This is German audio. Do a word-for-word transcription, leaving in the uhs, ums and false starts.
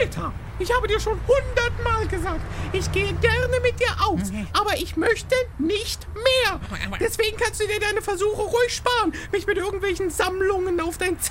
Alter, ich habe dir schon hundertmal gesagt, ich gehe gerne mit dir aus, Okay. aber ich möchte nicht mehr. Aber- Deswegen kannst du dir deine Versuche ruhig sparen, mich mit irgendwelchen Sammlungen auf dein